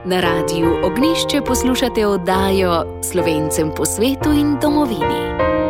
Na Radiu Ognjišče poslušate oddajo Slovencem po svetu in domovini.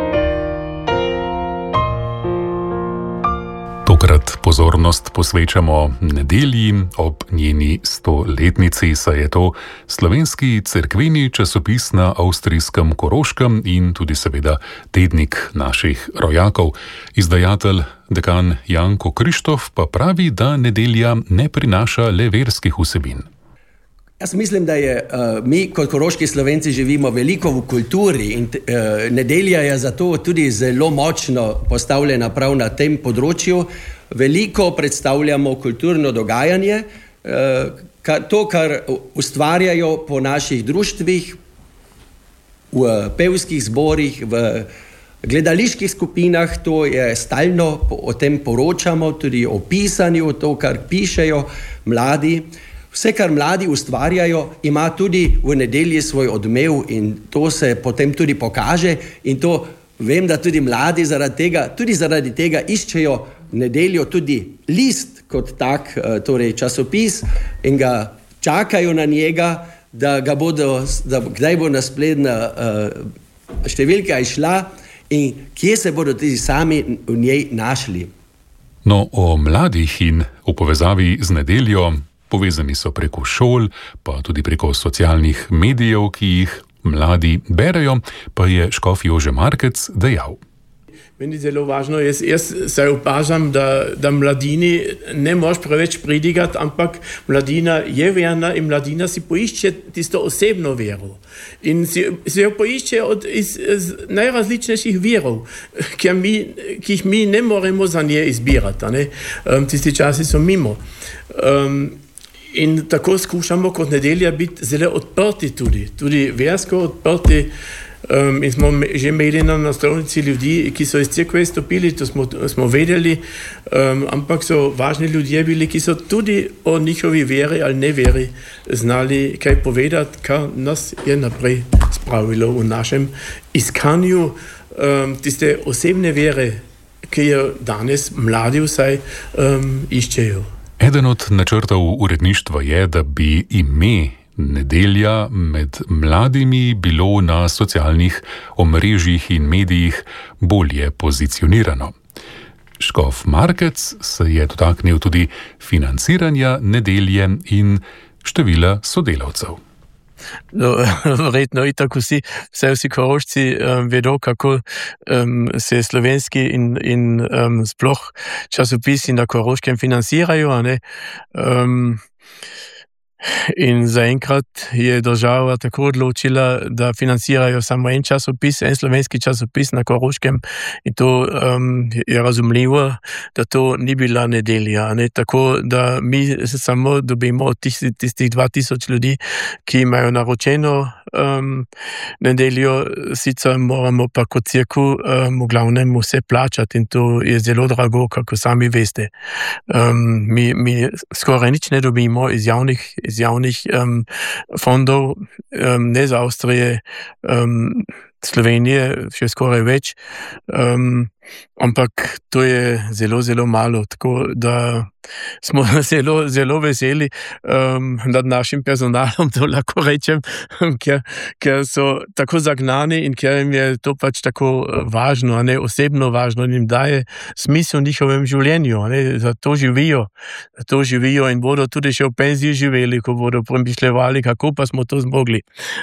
Tokrat pozornost posvečamo nedelji ob njeni 100-letnici, saj je to slovenski cerkveni časopis na avstrijskem Koroškem in tudi seveda tednik naših rojakov. Izdajatelj dekan Janko Krištof pa pravi, da nedelja ne prinaša le verskih vsebin. Jaz mislim, da mi kot koroški Slovenci živimo veliko v kulturi in nedelja je zato tudi zelo močno postavljena prav na tem področju. Veliko predstavljamo kulturno dogajanje, to, kar ustvarjajo po naših društvih, v pevskih zborih, v gledaliških skupinah, to je stalno, o tem poročamo, tudi o pisanju, to, kar pišejo mladi. Vse, kar mladi ustvarjajo, ima tudi v nedelji svoj odmev in to se potem tudi pokaže in to vem, da tudi mladi zaradi tega iščejo nedeljo tudi list kot tak, torej časopis in ga čakajo na njega, da kdaj bo naslednja številka išla in kje se bodo tudi sami v njej našli. No, o mladih in v povezavi z nedeljo povezani so preko šol, pa tudi preko socialnih medijev, ki jih mladi berejo, pa je škof Jože Markec dejal. Meni zelo važno, jaz se opažam, da mladini ne moš preveč pridigati, ampak mladina je verna in mladina si poišče tisto osebno vero. In si jo poišče iz najrazličnejših virov, ki jih mi ne moremo za nje izbirati. Ne? Tisti časi so mimo. In tako skušamo kot nedelja biti zelo odprti tudi versko odprti. In smo že imeli na naslovnici ljudi, ki so iz cerkve stopili, to smo vedeli, ampak so važni ljudje bili, ki so tudi o njihovi veri ali neveri znali kaj povedati, kar nas je naprej spravilo v našem iskanju tiste osebne vere, ki jo danes mladi vsaj iščejo. Eden od načrtov uredništva je, da bi ime nedelja med mladimi bilo na socialnih omrežjih in medijih bolje pozicionirano. Škof Markec se je dotaknil tudi financiranja nedelje in števila sodelavcev. No, verjetno i tako vsi Korošci vedo, kako se slovenski in sploh časopisi na Koroškem financirajo, ne? In zaenkrat je država tako odločila, da financirajo samo en slovenski časopis na Koroškem in to je razumljivo, da to ni bila nedelja. Ne? Tako da mi samo dobimo tistih 2000 ljudi, ki imajo naročeno nedeljo, sicer moramo pa kot cerkev v glavnem vse plačati in to je zelo drago, kako sami veste. Mi skoraj nič ne dobimo iz javnih fondov, ne z Avstrije, Slovenije, še skoraj več, ampak to je zelo, zelo malo, tako da smo zelo, zelo veseli nad našim personalom, to lahko rečem, ker so tako zagnani in ker jim je to pač tako važno, ne, osebno važno, jim daje smisel njihovem življenju, ne, zato živijo in bodo tudi še v penziji živeli, ko bodo premišljevali, kako pa smo to zmogli.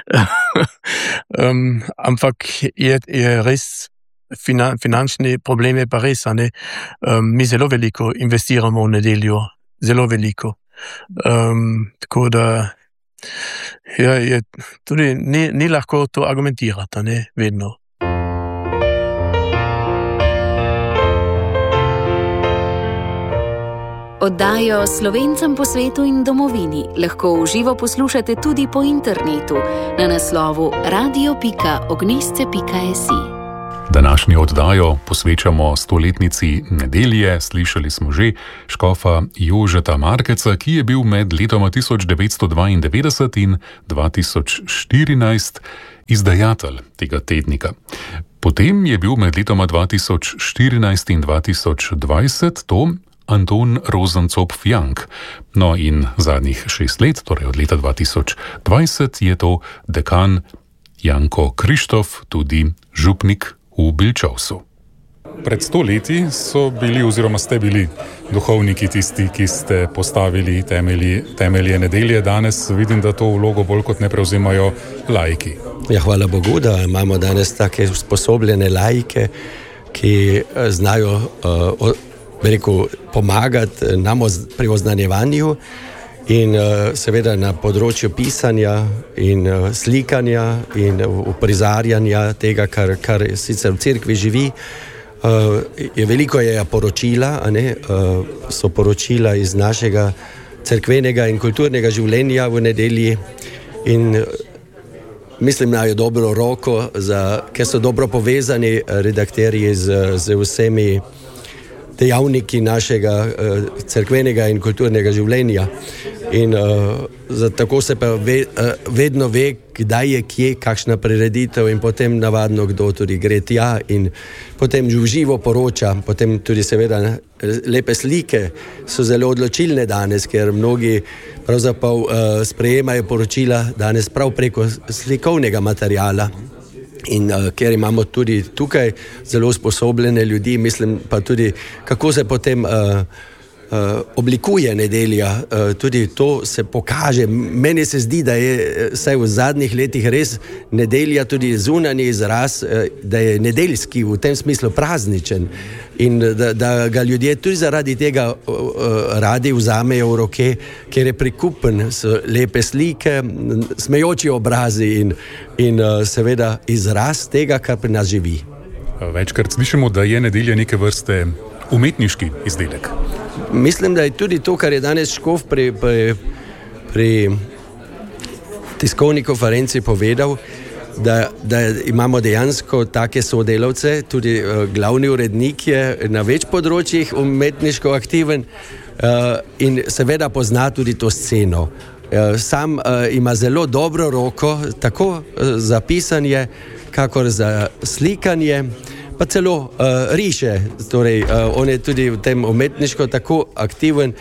Ampak je res finančni problem je pa res, ne? Mi zelo veliko investiramo v nedeljo, zelo veliko. Tako da je tudi ni lahko to argumentirati, ne? Vedno. Oddajo Slovencem po svetu in domovini lahko v živo poslušate tudi po internetu na naslovu radio.ognjišče.si. Današnjo oddajo posvečamo 100-letnici nedelje. Slišali smo že škofa Jožeta Markeca, ki je bil med letoma 1992 in 2014 izdajatelj tega tednika. Potem je bil med letoma 2014 in 2020 to Anton Rosencopf-Jank. No in zadnjih 6 let, torej od leta 2020, je to dekan Janko Krištof, tudi župnik v Bilčovsu. Pred 100 leti so bili oziroma ste bili duhovniki tisti, ki ste postavili temelje nedelje. Danes vidim, da to vlogo bolj kot ne prevzemajo laiki. Ja, hvala Bogu, da imamo danes take usposobljene laike, ki znajo pomagati nam pri oznanjevanju in seveda na področju pisanja in slikanja in uprizarjanja tega, kar sicer v cerkvi živi. Je veliko poročila, so poročila iz našega cerkvenega in kulturnega življenja v nedelji in mislim, da je dobro roko, ker so dobro povezani redakterji z vsemi dejavniki našega cerkvenega in kulturnega življenja. In tako se pa vedno ve, kdaj je kje, kakšna prireditev in potem navadno kdo tudi gre tja in potem živo poroča. Potem tudi seveda lepe slike so zelo odločilne danes, ker mnogi pravzaprav sprejemajo poročila danes prav preko slikovnega materiala. In ker imamo tudi tukaj zelo usposobljene ljudi, mislim pa tudi, kako se potem oblikuje nedelja, tudi to se pokaže. Meni se zdi, da je vsaj v zadnjih letih res nedelja tudi zunanji izraz, da je nedeljski, v tem smislu prazničen in da ga ljudje tudi zaradi tega radi vzamejo v roke, ker je prikupen, so lepe slike, smejoči obrazi in seveda izraz tega, kar pri nas živi. Večkrat slišimo, da je nedelja neke vrste umetniški izdelek. Mislim, da je tudi to, kar je danes škof pri tiskovni konferenci povedal, da imamo dejansko take sodelavce, tudi glavni urednik je na več področjih umetniško aktiven in seveda pozna tudi to sceno. Sam ima zelo dobro roko, tako za pisanje, kakor za slikanje, pa celo riše, torej on je tudi v tem umetniško tako aktiven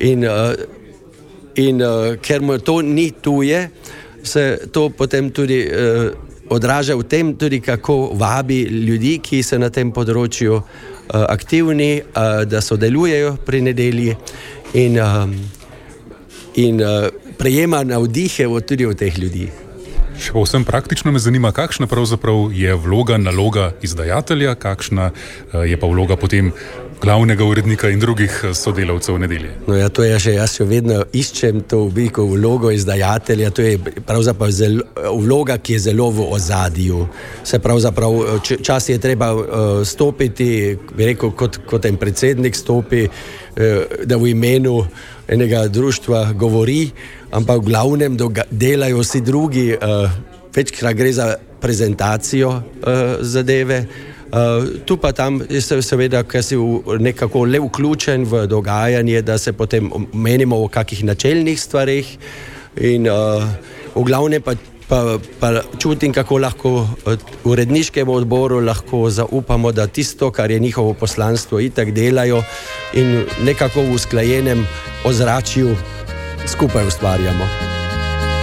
in ker mu to ni tuje, se to potem tudi odraža v tem, tudi kako vabi ljudi, ki so na tem področju aktivni, da sodelujejo pri nedelji in prejema navdihe tudi od teh ljudi. Še povsem praktično me zanima, kakšna pravzaprav je vloga, naloga izdajatelja, kakšna je pa vloga potem glavnega urednika in drugih sodelavcev nedelje. No ja, to je jaz še vedno iščem to vlogo izdajatelja, to je pravzaprav vloga, ki je zelo v ozadju. Se pravzaprav čas je treba stopiti, bi rekel, kot en predsednik stopi, da v imenu enega društva govori, ampak v glavnem delajo vsi drugi, večkrat gre za prezentacijo zadeve. Tu pa tam je seveda, ker si nekako le vključen v dogajanje, da se potem menimo o kakih načelnih stvarih in v glavnem pa čutim, kako lahko uredniškemu odboru lahko zaupamo, da tisto, kar je njihovo poslanstvo, itak delajo in nekako v usklajenem ozračju skupaj ustvarjamo.